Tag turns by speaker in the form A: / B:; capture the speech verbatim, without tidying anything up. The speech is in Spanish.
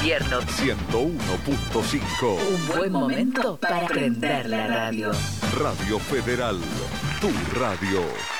A: invierno.
B: ciento uno punto cinco.
A: Un buen momento para prender la radio.
B: Radio Federal, tu radio.